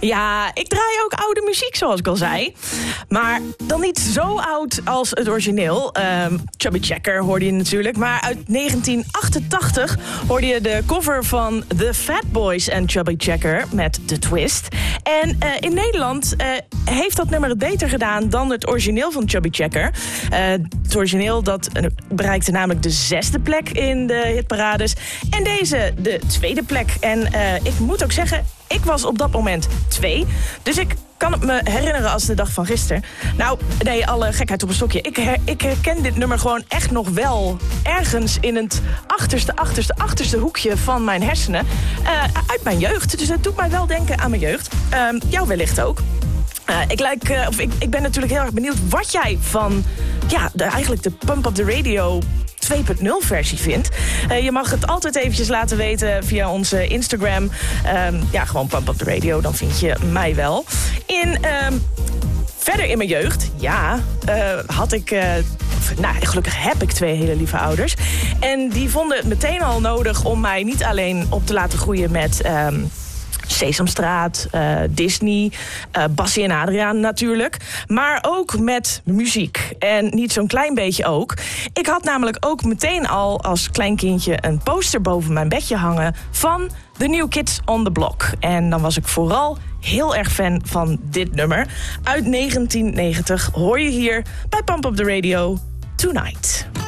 Ja, ik draai ook oude muziek, zoals ik al zei. Maar dan niet zo oud als het origineel. Chubby Checker hoorde je natuurlijk. Maar uit 1988 hoorde je de cover van The Fat Boys en Chubby Checker met The Twist. En in Nederland heeft dat nummer het beter gedaan dan het origineel van Chubby Checker. Het origineel dat bereikte namelijk de 6e plek in de hitparades. En deze de 2e plek. En ik moet ook zeggen, ik was op dat moment 2. Dus ik kan het me herinneren als de dag van gisteren. Nou, nee, alle gekheid op een stokje. Ik herken dit nummer gewoon echt nog wel ergens in het achterste hoekje van mijn hersenen. Uit mijn jeugd. Dus het doet mij wel denken aan mijn jeugd. Jou wellicht ook. Ik ben natuurlijk heel erg benieuwd wat jij van eigenlijk de Pump Up The Radio 2.0 versie vindt. Je mag het altijd eventjes laten weten via onze Instagram. Gewoon Pump Up The Radio, dan vind je mij wel. Verder in mijn jeugd, gelukkig heb ik 2 hele lieve ouders. En die vonden het meteen al nodig om mij niet alleen op te laten groeien met Sesamstraat, Disney, Bassie en Adriaan natuurlijk. Maar ook met muziek. En niet zo'n klein beetje ook. Ik had namelijk ook meteen al als klein kindje een poster boven mijn bedje hangen van The New Kids on the Block. En dan was ik vooral heel erg fan van dit nummer. Uit 1990 hoor je hier bij Pump Up The Radio Tonight.